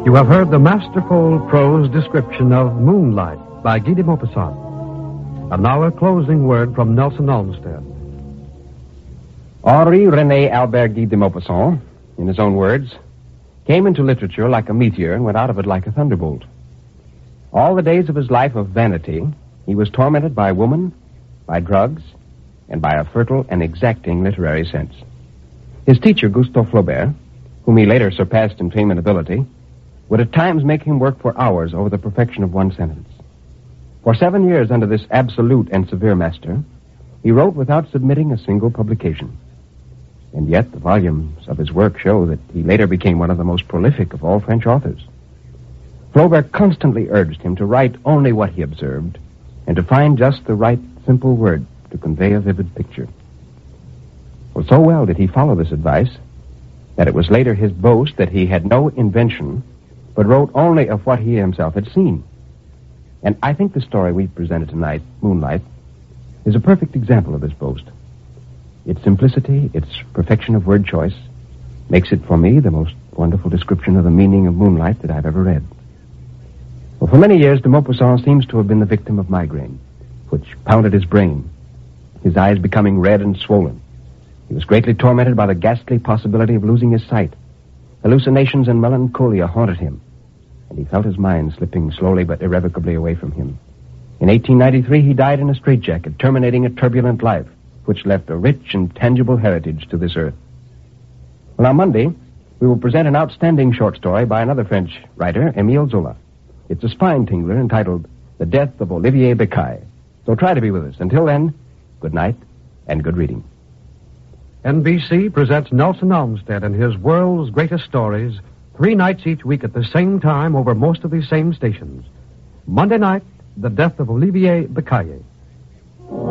You have heard the masterful prose description of Moonlight by Guy de Maupassant. And now a closing word from Nelson Olmsted. Henri-René Albert Guy de Maupassant, in his own words, came into literature like a meteor and went out of it like a thunderbolt. All the days of his life of vanity, he was tormented by woman, by drugs, and by a fertile and exacting literary sense. His teacher, Gustave Flaubert, whom he later surpassed in fame and ability, would at times make him work for hours over the perfection of one sentence. For 7 years under this absolute and severe master, he wrote without submitting a single publication. And yet the volumes of his work show that he later became one of the most prolific of all French authors. Flaubert constantly urged him to write only what he observed and to find just the right simple word to convey a vivid picture. Well, so well did he follow this advice that it was later his boast that he had no invention but wrote only of what he himself had seen. And I think the story we presented tonight, Moonlight, is a perfect example of this boast. Its simplicity, its perfection of word choice, makes it for me the most wonderful description of the meaning of moonlight that I've ever read. Well, for many years, de Maupassant seems to have been the victim of migraine, which pounded his brain, his eyes becoming red and swollen. He was greatly tormented by the ghastly possibility of losing his sight. Hallucinations and melancholia haunted him, and he felt his mind slipping slowly but irrevocably away from him. In 1893, he died in a straitjacket, terminating a turbulent life, which left a rich and tangible heritage to this earth. Well, on Monday, we will present an outstanding short story by another French writer, Émile Zola. It's a spine-tingler entitled The Death of Olivier Becaille. So try to be with us. Until then, good night and good reading. NBC presents Nelson Olmsted and his world's greatest stories 3 nights each week at the same time over most of these same stations. Monday night, The Death of Olivier Becaille.